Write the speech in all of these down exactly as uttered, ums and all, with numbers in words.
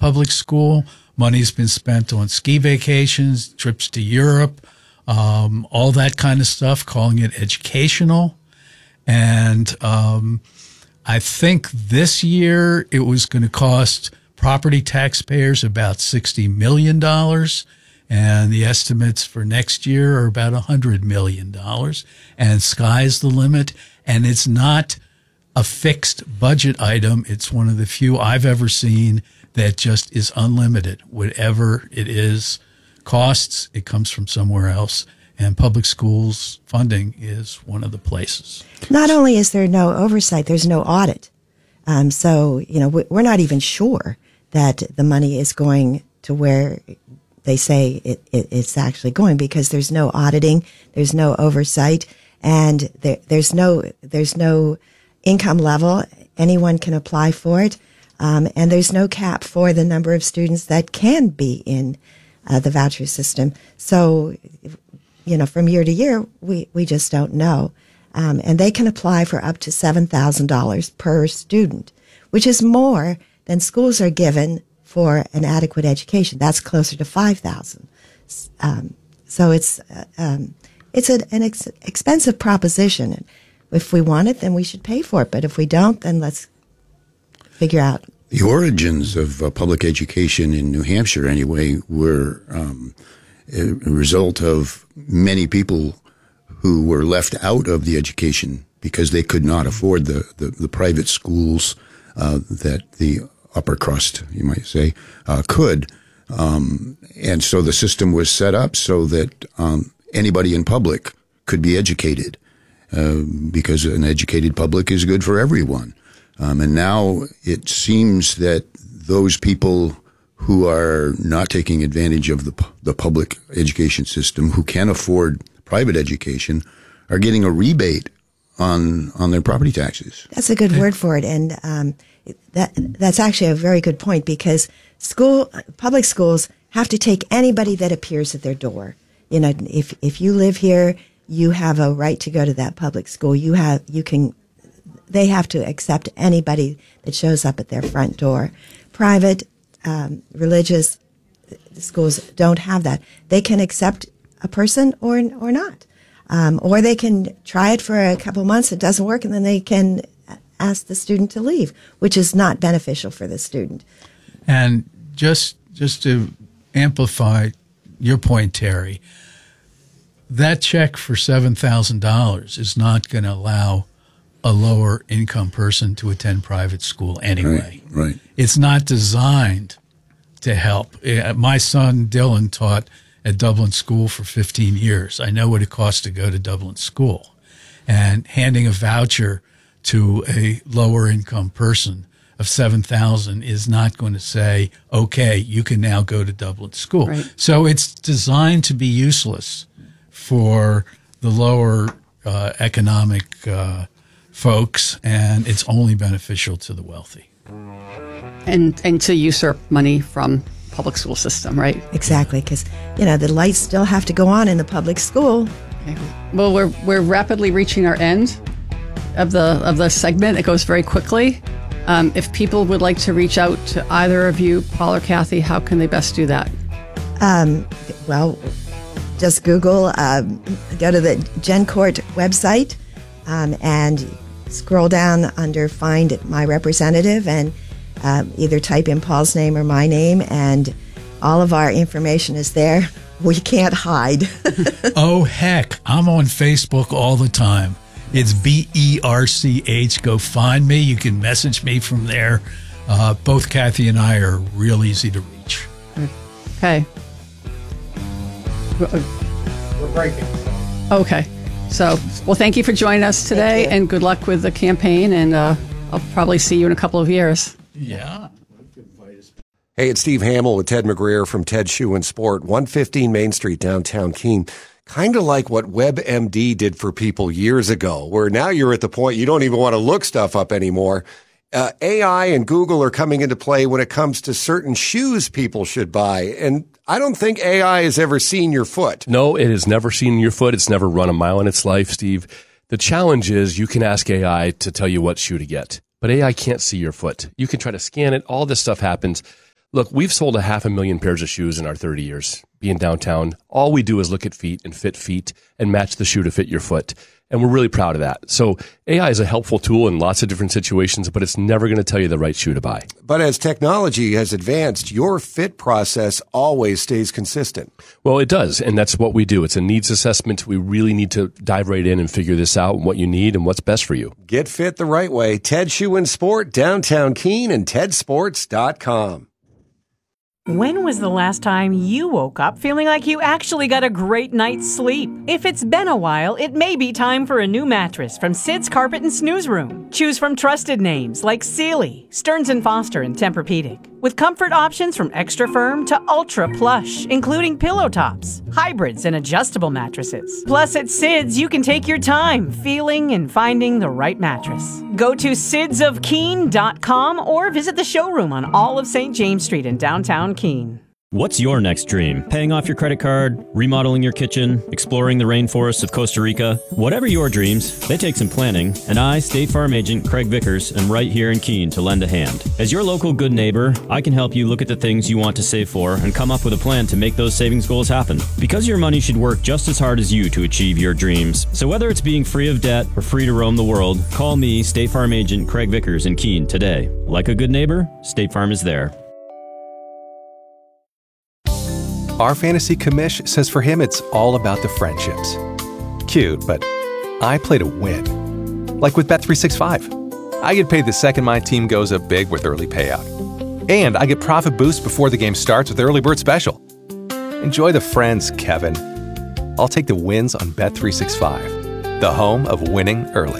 public school. Money's been spent on ski vacations, trips to Europe, um, all that kind of stuff, calling it educational. And um, I think this year it was going to cost property taxpayers about sixty million dollars. And the estimates for next year are about one hundred million dollars. And sky's the limit. And it's not a fixed budget item. It's one of the few I've ever seen that just is unlimited. Whatever it is, costs, it comes from somewhere else. And public schools funding is one of the places. Not only is there no oversight, there's no audit. Um, so, you know, we're not even sure that the money is going to where they say it, it, it's actually going, because there's no auditing, there's no oversight, and there, there's no there's no income level. Anyone can apply for it. Um, and there's no cap for the number of students that can be in uh, the voucher system. So, you know, from year to year, we, we just don't know. Um, and they can apply for up to seven thousand dollars per student, which is more than schools are given for an adequate education. That's closer to five thousand dollars. Um, so it's uh, um, it's a, an ex- expensive proposition. And if we want it, then we should pay for it. But if we don't, then let's figure out. The origins of uh, public education in New Hampshire, anyway, were um, a result of many people who were left out of the education because they could not afford the, the, the private schools uh, that the upper crust, you might say, uh, could. Um, and so the system was set up so that um, anybody in public could be educated, uh, because an educated public is good for everyone. Um, and now it seems that those people who are not taking advantage of the the public education system, who can afford private education, are getting a rebate on on their property taxes. That's a good word for it, and um, that that's actually a very good point, because school public schools have to take anybody that appears at their door. You know, if if you live here, you have a right to go to that public school. You have you can. They have to accept anybody that shows up at their front door. Private, um, religious schools don't have that. They can accept a person or or not, um, or they can try it for a couple months. It doesn't work, and then they can ask the student to leave, which is not beneficial for the student. And just just to amplify your point, Terry, that check for seven thousand dollars is not going to allow a lower income person to attend private school anyway. Right, right. It's not designed to help. My son, Dylan, taught at Dublin School for fifteen years. I know what it costs to go to Dublin School. And handing a voucher to a lower income person of seven thousand dollars is not going to say, okay, you can now go to Dublin School. Right. So it's designed to be useless for the lower uh, economic uh folks, and it's only beneficial to the wealthy. And and to usurp money from public school system, right? Exactly, because, you know, the lights still have to go on in the public school. Okay. Well, we're we're rapidly reaching our end of the of the segment. It goes very quickly. Um, if people would like to reach out to either of you, Paul or Kathy, how can they best do that? Um, well, just Google, um, go to the GenCourt website, um, and scroll down under Find My Representative, and um, either type in Paul's name or my name, and all of our information is there. We can't hide. Oh, heck, I'm on Facebook all the time. It's B E R C H. Go find me. You can message me from there. Uh, both Kathy and I are real easy to reach. Okay. We're breaking. Okay. So, well, thank you for joining us today, and good luck with the campaign, and uh, I'll probably see you in a couple of years. Yeah. Hey, it's Steve Hamill with Ted McGreer from Ted Shoe and Sport, one fifteen Main Street, downtown Keene. Kind of like what WebMD did for people years ago, where now you're at the point you don't even want to look stuff up anymore. Uh, A I and Google are coming into play when it comes to certain shoes people should buy. And I don't think A I has ever seen your foot. No, it has never seen your foot. It's never run a mile in its life, Steve. The challenge is you can ask A I to tell you what shoe to get, but A I can't see your foot. You can try to scan it. All this stuff happens. Look, we've sold a half a million pairs of shoes in our thirty years being downtown. All we do is look at feet and fit feet and match the shoe to fit your foot. And we're really proud of that. So A I is a helpful tool in lots of different situations, but it's never going to tell you the right shoe to buy. But as technology has advanced, your fit process always stays consistent. Well, it does. And that's what we do. It's a needs assessment. We really need to dive right in and figure this out, what you need and what's best for you. Get fit the right way. Ted Shoe and Sport, downtown Keene, and ted sports dot com. When was the last time you woke up feeling like you actually got a great night's sleep? If it's been a while, it may be time for a new mattress from Sid's Carpet and Snooze Room. Choose from trusted names like Sealy, Stearns and Foster, and Tempur-Pedic. With comfort options from extra firm to ultra plush, including pillow tops, hybrids, and adjustable mattresses. Plus, at Sid's, you can take your time feeling and finding the right mattress. Go to sids of keene dot com or visit the showroom on all of Saint James Street in downtown Keene. What's your next dream? Paying off your credit card, remodeling your kitchen, exploring the rainforests of Costa Rica? Whatever your dreams, they take some planning, and I, State Farm Agent Craig Vickers, am right here in Keene to lend a hand. As your local good neighbor, I can help you look at the things you want to save for and come up with a plan to make those savings goals happen. Because your money should work just as hard as you to achieve your dreams. So whether it's being free of debt or free to roam the world, call me, State Farm Agent Craig Vickers in Keene today. Like a good neighbor, State Farm is there. Our fantasy commish says for him it's all about the friendships. Cute, but I play to win. Like with Bet three sixty-five. I get paid the second my team goes up big with early payout. And I get profit boost before the game starts with Early Bird Special. Enjoy the friends, Kevin. I'll take the wins on Bet three sixty-five, the home of winning early.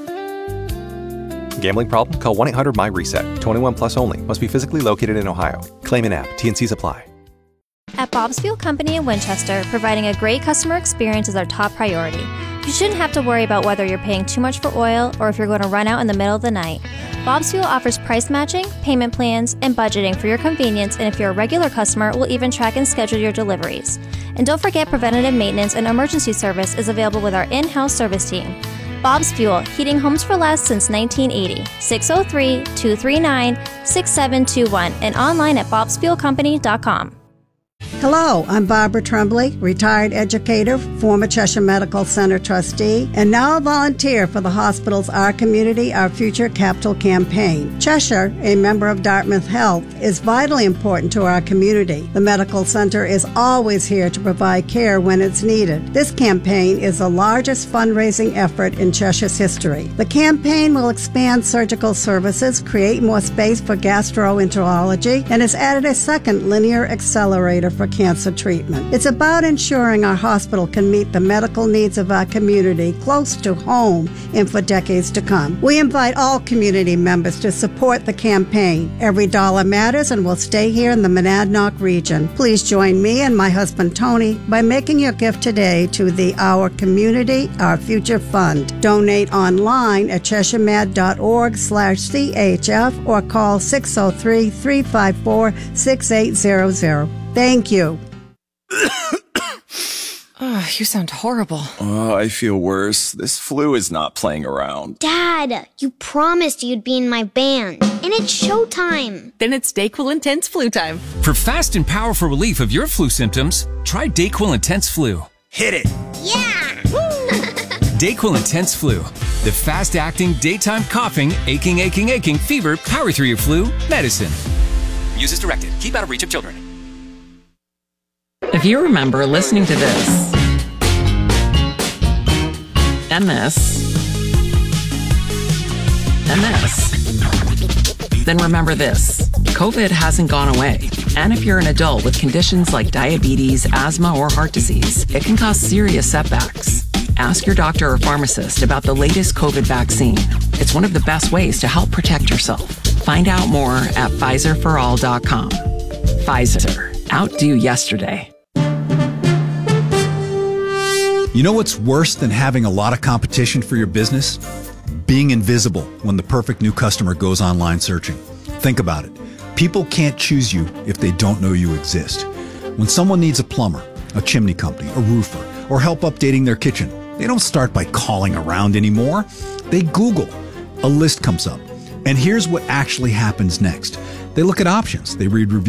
Gambling problem? Call one eight hundred M Y reset. twenty-one plus only. Must be physically located in Ohio. Claim in app. T N Cs apply. At Bob's Fuel Company in Winchester, providing a great customer experience is our top priority. You shouldn't have to worry about whether you're paying too much for oil or if you're going to run out in the middle of the night. Bob's Fuel offers price matching, payment plans, and budgeting for your convenience, and if you're a regular customer, we'll even track and schedule your deliveries. And don't forget, preventative maintenance and emergency service is available with our in-house service team. Bob's Fuel, heating homes for less since nineteen eighty. six oh three, two three nine, six seven two one and online at bobs fuel company dot com. Hello, I'm Barbara Tremblay, retired educator, former Cheshire Medical Center trustee, and now a volunteer for the hospital's Our Community, Our Future capital campaign. Cheshire, a member of Dartmouth Health, is vitally important to our community. The medical center is always here to provide care when it's needed. This campaign is the largest fundraising effort in Cheshire's history. The campaign will expand surgical services, create more space for gastroenterology, and has added a second linear accelerator for cancer treatment. It's about ensuring our hospital can meet the medical needs of our community close to home and for decades to come. We invite all community members to support the campaign. Every dollar matters and will stay here in the Monadnock region. Please join me and my husband Tony by making your gift today to the Our Community, Our Future Fund. Donate online at cheshiremad.org slash CHF or call six oh three, three five four, six eight zero zero. Thank you. Oh, you sound horrible. Oh, I feel worse. This flu is not playing around. Dad, you promised you'd be in my band, and it's showtime. Then it's DayQuil Intense Flu time. For fast and powerful relief of your flu symptoms, try DayQuil Intense Flu. Hit it. Yeah! DayQuil Intense Flu. The fast-acting, daytime coughing, aching, aching, aching, fever, power through your flu medicine. Use as directed. Keep out of reach of children. If you remember listening to this, and this, and this, then remember this. COVID hasn't gone away. And if you're an adult with conditions like diabetes, asthma, or heart disease, it can cause serious setbacks. Ask your doctor or pharmacist about the latest COVID vaccine. It's one of the best ways to help protect yourself. Find out more at Pfizer for all dot com. Pfizer. Outdo yesterday. You know what's worse than having a lot of competition for your business? Being invisible when the perfect new customer goes online searching. Think about it. People can't choose you if they don't know you exist. When someone needs a plumber, a chimney company, a roofer, or help updating their kitchen, they don't start by calling around anymore. They Google. A list comes up. And here's what actually happens next. They look at options. They read reviews.